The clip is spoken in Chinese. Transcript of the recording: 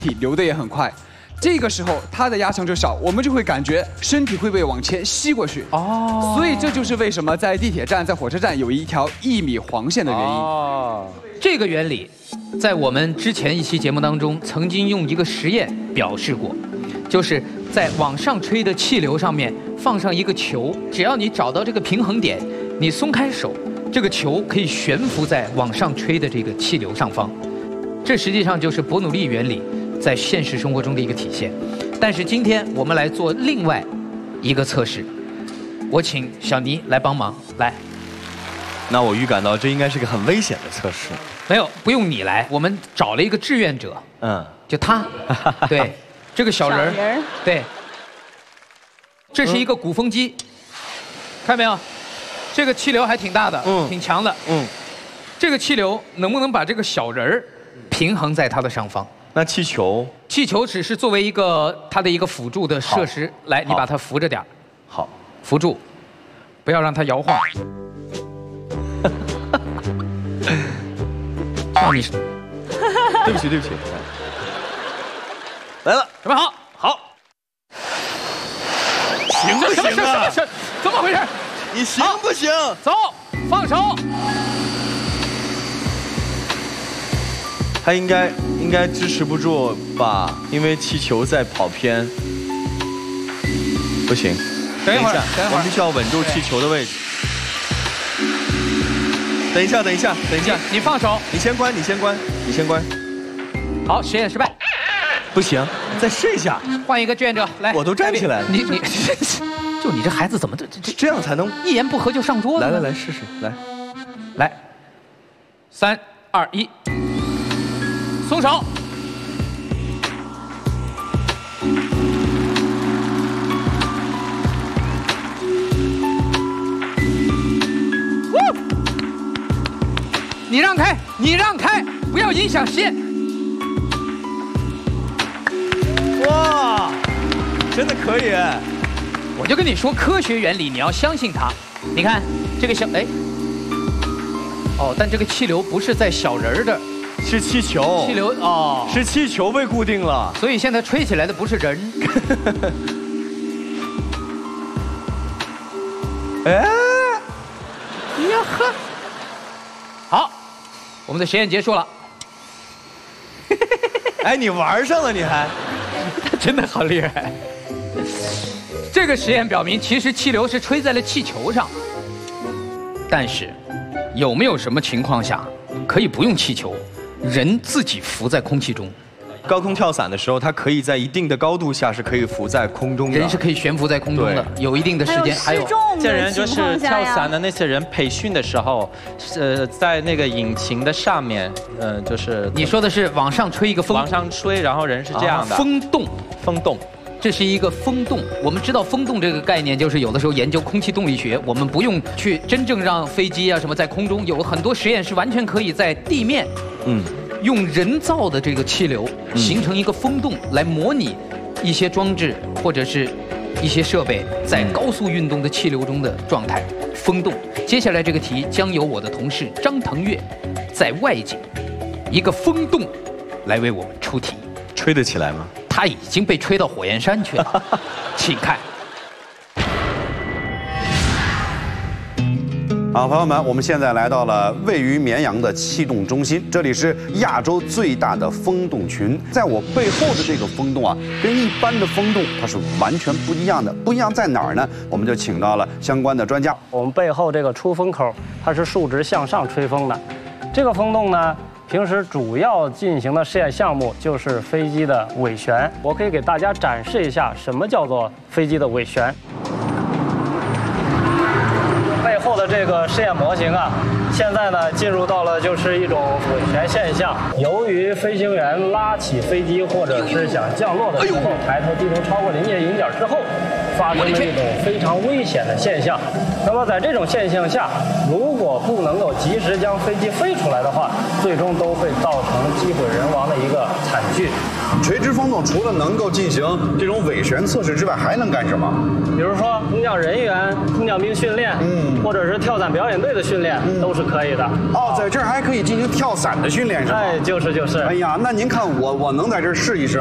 体流的也很快。这个时候它的压强就小，我们就会感觉身体会被往前吸过去。哦，所以这就是为什么在地铁站、在火车站有一条1米黄线的原因。哦， 这个原理，在我们之前一期节目当中曾经用一个实验表示过，就是在往上吹的气流上面放上一个球，只要你找到这个平衡点，你松开手，这个球可以悬浮在往上吹的这个气流上方。这实际上就是伯努利原理在现实生活中的一个体现。但是今天我们来做另外一个测试，我请小倪来帮忙。来， 那我预感到这应该是个很危险的测试。 没有，不用你来，我们找了一个志愿者，就他，对，这个小人儿，对，这是一个鼓风机，看到没有？这个气流还挺大的，挺强的，这个气流能不能把这个小人儿平衡在它的上方？ 那气球只是作为一个它的一个辅助的设施，来，你把它扶着点。 好， 扶住，不要让它摇晃。让你， 对不起，来了， 准备好，好， 行不行啊？ 怎么回事？ 你行不行？ 走，放手。 他应该支持不住吧？因为气球在跑偏。不行， 等一会儿， 我们必须要稳住气球的位置。等一下， 你放手， 你先关。 好，实验失败。 不行，再试一下。 换一个志愿者来。 我都站起来了。 你，就你这孩子怎么这样才能一言不合就上桌子？ 来试试， 来，3、2、1，松手。你让开，不要影响实验。 哇，真的可以！ 我就跟你说科学原理，你要相信它。你看这个但这个气流不是在小人儿这儿， 是气球。 气流是气球被固定了， 所以现在吹起来的不是人。 哎， 呀呵，好。我们的实验结束了。 哎，你玩上了，你还， 他真的好厉害。这个实验表明，其实气流是吹在了气球上。但是，有没有什么情况下可以不用气球，人自己浮在空气中？ 高空跳伞的时候，它可以在一定的高度下是可在浮在空中的。 人是可以悬浮在空中的，有一定的时间。 还有这人就是跳伞的那些人培训的时候，在那个引擎的上面，就是你说的是往上吹一个风， 往上吹，然后人是这样的。 风洞，这是一个风洞。我们知道风洞这个概念，就是有的时候研究空气动力学，我们不用去真正让飞机啊什么在空中，有很多实验是完全可以在地面，用人造的这个气流形成一个风洞，来模拟一些装置或者是一些设备在高速运动的气流中的状态。风洞。接下来这个题将由我的同事张腾岳在外景一个风洞来为我们出题。 吹得起来吗？ 他已经被吹到火焰山去了，请看。 好，朋友们，我们现在来到了位于绵阳的气动中心，这里是亚洲最大的风洞群。在我背后的这个风洞啊，跟一般的风洞它是完全不一样的。不一样在哪儿呢？我们就请到了相关的专家。 我们背后这个出风口，它是竖直向上吹风的。这个风洞呢，平时主要进行的试验项目就是飞机的尾旋。我可以给大家展示一下什么叫做飞机的尾旋。背后的这个试验模型啊，现在呢进入到了就是一种尾旋现象。由于飞行员拉起飞机或者是想降落的时候，抬头低头超过临界引点之后，发生了一种非常危险的现象。那么在这种现象下，如果不能够及时将飞机飞出来的话，最终都会造成机毁人亡的一个惨剧。 垂直风洞除了能够进行这种尾旋测试之外，还能干什么？ 比如说空降人员、空降兵训练，或者是跳伞表演队的训练，都是可以的。 哦，在这儿还可以进行跳伞的训练是吗？ 哎，就是。 哎呀，那您看我能在这儿试一试。